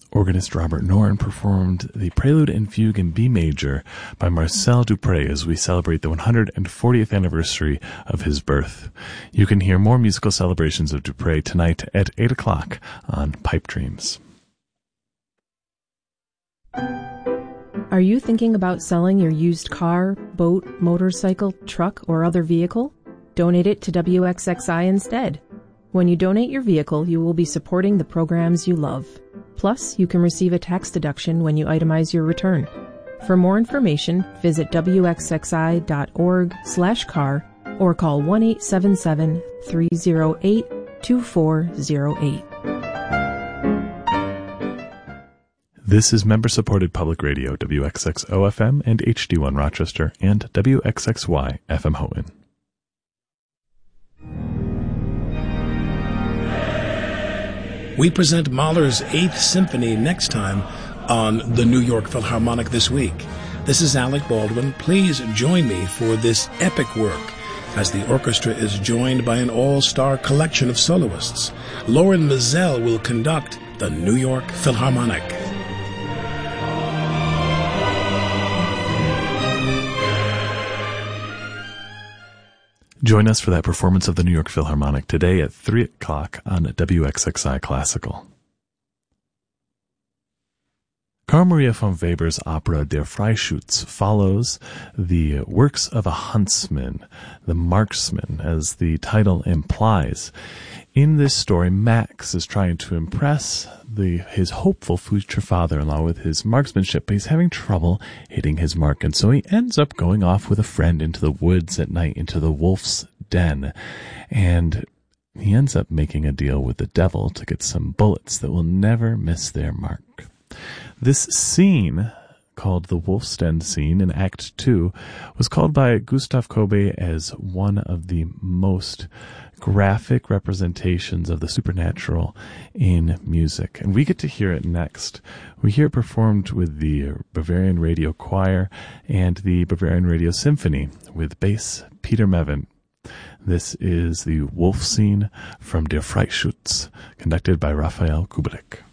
Organist Robert Noren performed the Prelude and Fugue in B major by Marcel Dupré as we celebrate the 140th anniversary of his birth. You can hear more musical celebrations of Dupré tonight at 8 o'clock on Pipe Dreams. Are you thinking about selling your used car, boat, motorcycle, truck, or other vehicle? Donate it to WXXI instead. When you donate your vehicle, you will be supporting the programs you love. Plus, you can receive a tax deduction when you itemize your return. For more information, visit wxxi.org/car or call 1-877-308-2408. This is member-supported public radio, WXXO-FM and HD1 Rochester, and WXXY-FM Houghton. We present Mahler's 8th Symphony next time on the New York Philharmonic This Week. This is Alec Baldwin. Please join me for this epic work as the orchestra is joined by an all-star collection of soloists. Lauren Mizell will conduct the New York Philharmonic. Join us for that performance of the New York Philharmonic today at 3 o'clock on WXXI Classical. Carl Maria von Weber's opera Der Freischütz follows the works of a huntsman, the marksman, as the title implies. In this story, Max is trying to impress his hopeful future father-in-law with his marksmanship, but he's having trouble hitting his mark, and so he ends up going off with a friend into the woods at night, into the wolf's den, and he ends up making a deal with the devil to get some bullets that will never miss their mark. This scene, called the Wolf's Den scene in Act 2, was called by Gustav Kobe as one of the most graphic representations of the supernatural in music. And we get to hear it next. We hear it performed with the Bavarian Radio Choir and the Bavarian Radio Symphony with bass Peter Mevin. This is the Wolf scene from Der Freischütz, conducted by Raphael Kubelik.